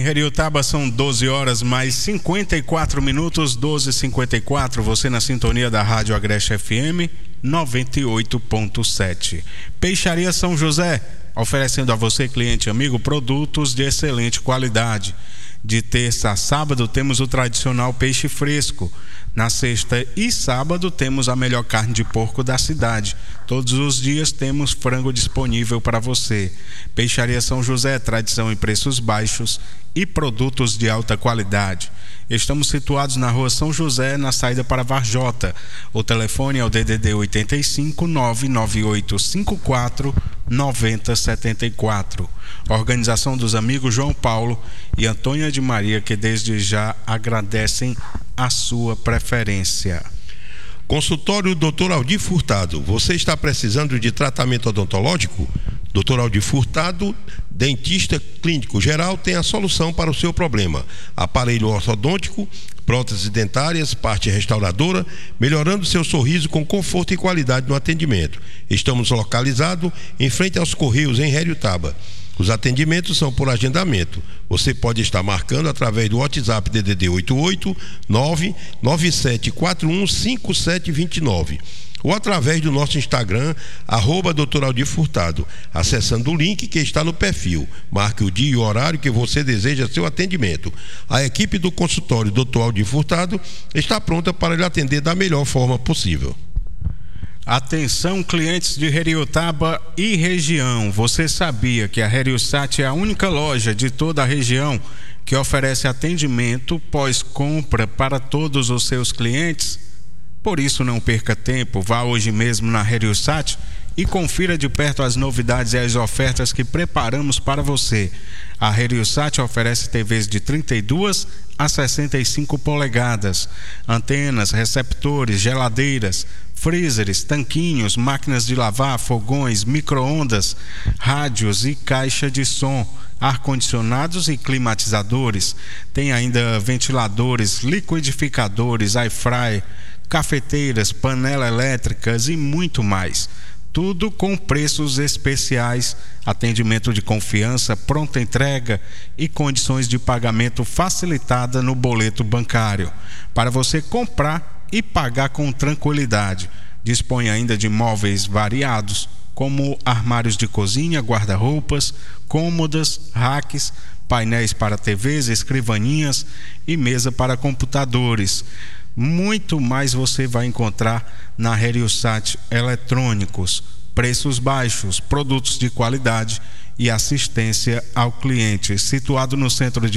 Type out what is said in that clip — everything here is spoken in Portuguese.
Em Heriotaba são 12 horas mais 54 minutos, 12h54. Você na sintonia da Rádio Agreste FM 98.7. Peixaria São José, oferecendo a você, cliente amigo, produtos de excelente qualidade. De terça a sábado temos o tradicional peixe fresco. Na sexta e sábado temos a melhor carne de porco da cidade. Todos os dias temos frango disponível para você. Peixaria São José, tradição em preços baixos e produtos de alta qualidade. Estamos situados na rua São José, na saída para Varjota. O telefone é o DDD 85 99854 9074. Organização dos amigos João Paulo e Antônia de Maria, que desde já agradecem a sua preferência. Consultório Dr. Aldir Furtado. Você está precisando de tratamento odontológico? Dr. Aldir Furtado, dentista clínico geral, tem a solução para o seu problema. Aparelho ortodôntico, próteses dentárias, parte restauradora, melhorando seu sorriso com conforto e qualidade no atendimento. Estamos localizados em frente aos Correios, em Heriotaba. Os atendimentos são por agendamento. Você pode estar marcando através do WhatsApp DDD 88 99741 5729 ou através do nosso Instagram, @Dr. Aldir Furtado, acessando o link que está no perfil. Marque o dia e o horário que você deseja seu atendimento. A equipe do consultório Dr. Aldir Furtado está pronta para lhe atender da melhor forma possível. Atenção, clientes de Heriotaba e região. Você sabia que a Heriosat é a única loja de toda a região que oferece atendimento pós-compra para todos os seus clientes? Por isso, não perca tempo, vá hoje mesmo na Heriosat e confira de perto as novidades e as ofertas que preparamos para você. A Heriosat oferece TVs de 32 a 65 polegadas, antenas, receptores, geladeiras, freezers, tanquinhos, máquinas de lavar, fogões, micro-ondas, rádios e caixa de som, ar-condicionados e climatizadores. Tem ainda ventiladores, liquidificadores, air-fry, cafeteiras, panelas elétricas e muito mais. Tudo com preços especiais, atendimento de confiança, pronta entrega e condições de pagamento facilitada no boleto bancário, para você comprar e pagar com tranquilidade. Dispõe ainda de móveis variados, como armários de cozinha, guarda-roupas, cômodas, racks, painéis para TVs, escrivaninhas e mesa para computadores. Muito mais você vai encontrar na Heriosat Eletrônicos. Preços baixos, produtos de qualidade e assistência ao cliente. Situado no centro de